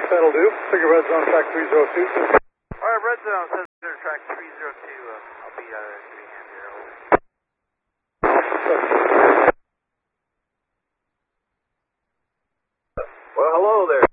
That'll do. Figure red zone track 302. Alright, red zone says they're track 302. I'll be giving hand here. Well, hello there.